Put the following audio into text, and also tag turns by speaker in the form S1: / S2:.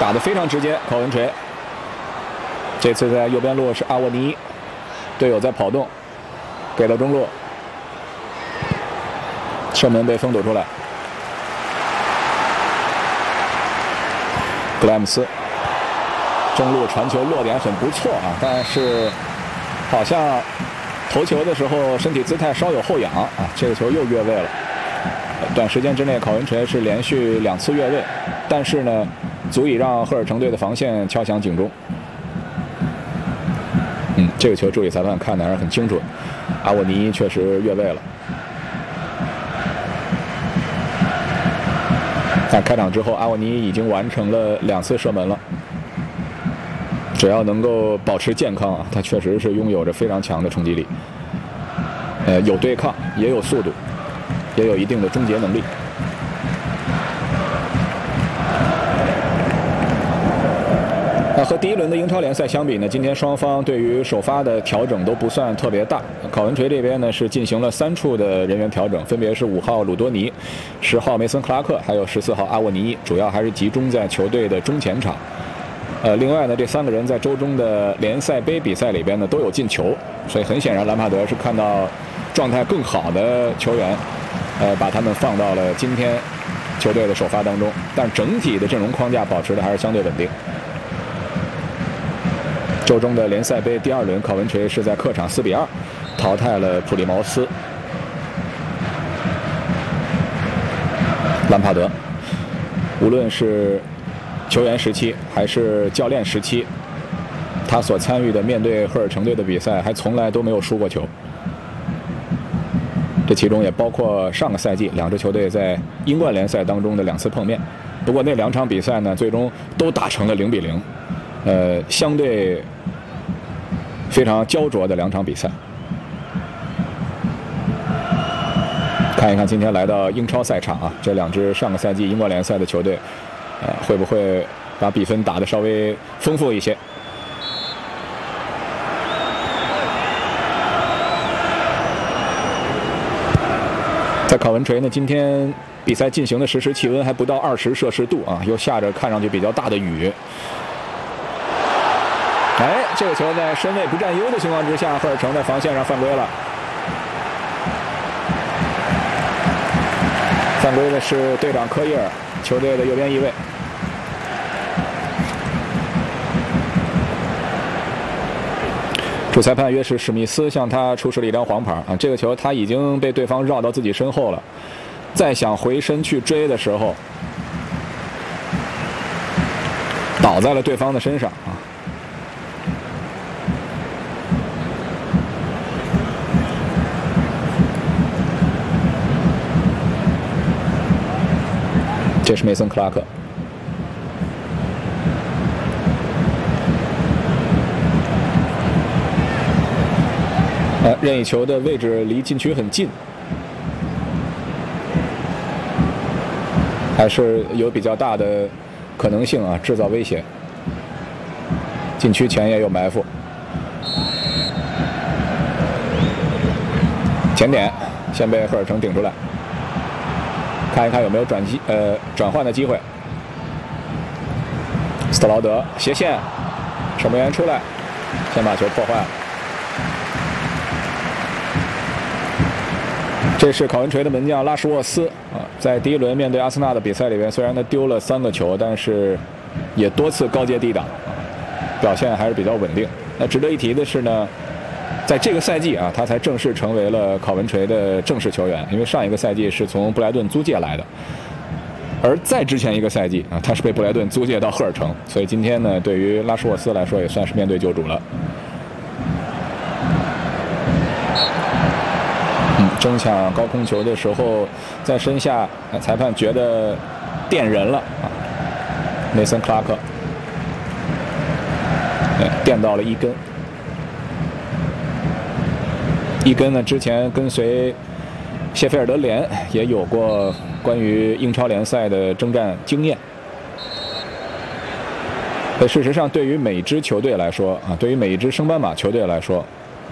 S1: 打得非常直接，考文垂。这次在右边路是阿沃尼，队友在跑动，给到中路，射门被封堵出来。格莱姆斯中路传球落点很不错啊，但是好像头球的时候身体姿态稍有后仰啊，这个球又越位了。短时间之内，考文垂是连续2次越位，但是呢，足以让赫尔城队的防线敲响警钟。这个球助理裁判看的还是很清楚，阿沃尼确实越位了。在开场之后，阿沃尼已经完成了2次射门了。只要能够保持健康啊，他确实是拥有着非常强的冲击力。有对抗，也有速度，也有一定的终结能力。和第一轮的英超联赛相比呢，今天双方对于首发的调整都不算特别大。考文垂这边呢是进行了3处的人员调整，分别是5号鲁多尼、10号梅森克拉克，还有14号阿沃尼，主要还是集中在球队的中前场。另外呢，这3个人在周中的联赛杯比赛里边呢都有进球，所以很显然兰帕德是看到状态更好的球员，把他们放到了今天球队的首发当中，但整体的阵容框架保持的还是相对稳定。周中的联赛杯第2轮，考文垂是在客场4比2淘汰了普利茅斯。兰帕德，无论是球员时期还是教练时期，他所参与的面对赫尔城队的比赛还从来都没有输过球。这其中也包括上个赛季2支球队在英冠联赛当中的2次碰面，不过那2场比赛呢，最终都打成了0比0，相对非常焦灼的2场比赛。看一看今天来到英超赛场啊，这2支上个赛季英冠联赛的球队，会不会把比分打得稍微丰富一些？在考文垂呢，今天比赛进行的实时气温还不到20摄氏度啊，又下着看上去比较大的雨。这个球在身位不占优的情况之下，赫尔城在防线上犯规了。犯规的是队长科伊尔，球队的右边翼卫。主裁判约什史密斯向他出示了1张黄牌啊，这个球他已经被对方绕到自己身后了，再想回身去追的时候，倒在了对方的身上啊。这是梅森·克拉克。任意球的位置离禁区很近，还是有比较大的可能性啊，制造威胁。禁区前也有埋伏。前点先被赫尔城顶出来。看一看有没有转换的机会。斯特劳德斜线，守门员出来，先把球破坏了。这是考文垂的门将拉什沃斯啊，在第1轮面对阿森纳的比赛里边，虽然他丢了3个球，但是也多次高接低挡，表现还是比较稳定。那值得一提的是呢，在这个赛季啊，他才正式成为了考文垂的正式球员，因为上一个赛季是从布莱顿租借来的，而在之前一个赛季啊，他是被布莱顿租借到赫尔城，所以今天呢，对于拉什沃斯来说也算是面对救主了。争抢高空球的时候，在身下，裁判觉得电人了啊，梅森·克拉克，电到了伊根。伊根呢，之前跟随谢菲尔德联也有过关于英超联赛的征战经验。事实上，对于每支球队来说啊，对于每一支升班马球队来说，